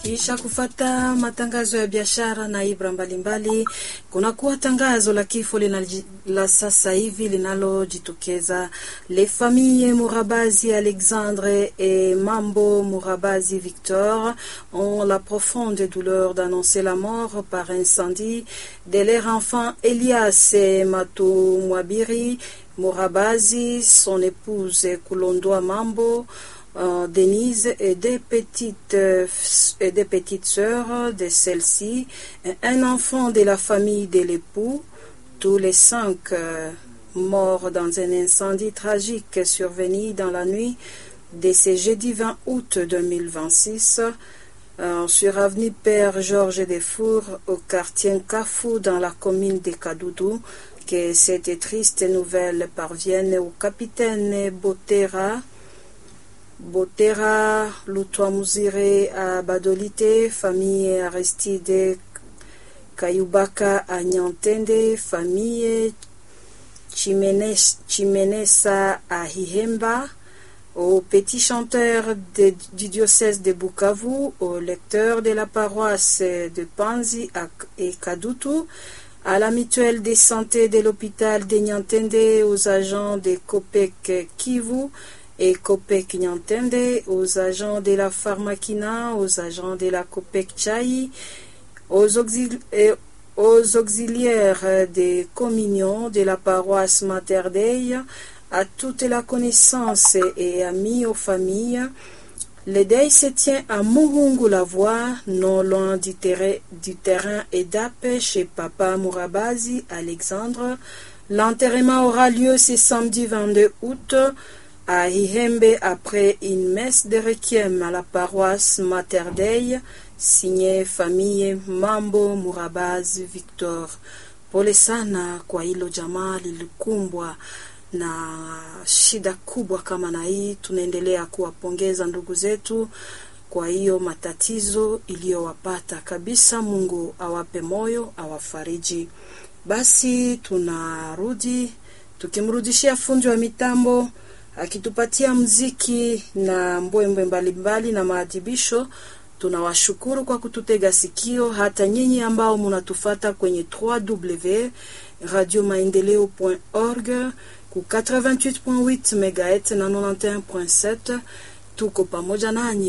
Kisha kufata matangazo ya biashara na ibra mbalimbali, kuna kuwa tangazo la kifo la sasa hivi linalojitokeza. Les familles Mourabazi Alexandre et Mambo Mourabazi Victor ont la profonde douleur d'annoncer la mort par incendie de leur enfant Elias Matou Mwabiri Mourabazi, son épouse Kulondoa Mambo, Denise et des petites sœurs de celle-ci, un enfant de la famille de l'époux, tous les 5 morts dans un incendie tragique survenu dans la nuit de ce jeudi 20 août 2026 sur avenue Père Georges Defour au quartier Kafou dans la commune de Kadoudou. Que cette triste nouvelle parvienne au capitaine Botera Lutwamuzire à Badolite, famille Aristide Kayubaka à Nyantende, famille Chimenesa à Hihemba, au petit chanteur du diocèse de Bukavu, au lecteur de la paroisse de Panzi et Kadutu, à la mutuelle de santé de l'hôpital de Nyantende, aux agents de Copec Kivu et Copec Nyantende, aux agents de la Pharmakina, aux agents de la Copec Chai, aux auxiliaires de communion de la paroisse Mater Dei, à toute la connaissance et amis aux familles. Le deuil se tient à Muhungu-la-Voie, non loin du terrain EDAP chez Papa Mourabazi Alexandre. L'enterrement aura lieu ce samedi 22 août à Ihembe après une messe de requiem à la paroisse Mater Dei, signée famille Mambo Mourabazi Victor. Pole sana kwa hilo jamaa lilikumbwa na shida kubwa kama na hii. Tunaendelea kuwapongeza ndugu zetu kwa hiyo matatizo iliyowapata kabisa. Mungu awape moyo, awafariji. Basi tunarudi tukimrudishia fundi wa mitambo akitupatia muziki na mbwembwe mbalimbali na maadhibisho. Tunawashukuru kwa kututega sikio, hata nyinyi ambao mnatufata kwenye www.radiomaendeleo.org ku 88.8 MHz na 91.7. Tuko pamoja nanyi.